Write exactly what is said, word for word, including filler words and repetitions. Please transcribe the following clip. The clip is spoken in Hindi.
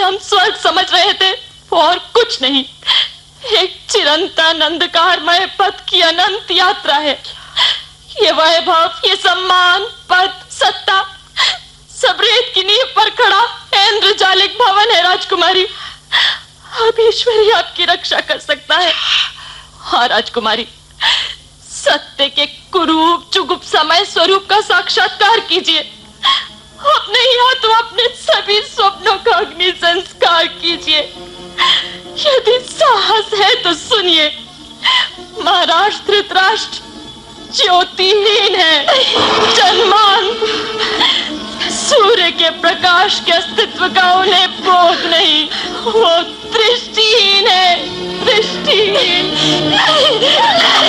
हम स्वर्ग समझ रहे थे, और कुछ नहीं, एक चिरंतन अंधकारमय पथ की अनंत यात्रा है। ये वैभव, ये सम्मान, पद, सत्ता सब रेत की नींव पर खड़ा इंद्रजालिक भवन है राजकुमारी। अब ईश्वरी आपकी रक्षा कर सकता है। हाँ राजकुमारी, सत्य के कुरूप चुगुप समय स्वरूप का साक्षात्कार कीजिए। अपने ही हाथों अपने सभी स्वप्नों का अग्नि संस्कार कीजिए। यदि साहस है तो सुनिए, महाराज धृतराष्ट्र ज्योतिहीन है, जन्मान, सूर्य के प्रकाश के अस्तित्व का उन्हें बोध नहीं, वो दृष्टिहीन है, दृष्टिहीन।